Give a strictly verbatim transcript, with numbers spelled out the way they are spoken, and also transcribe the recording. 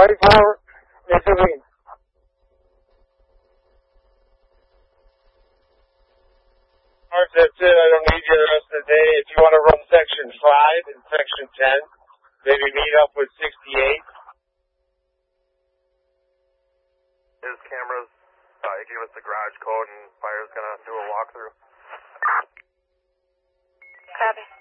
ready for intervene. Alright, that's it. I don't need you the rest of the day. If you want to run section five and section ten, maybe meet up with sixty-eight. His cameras, uh, he gave us the garage code and fire's gonna do a walkthrough. Copy.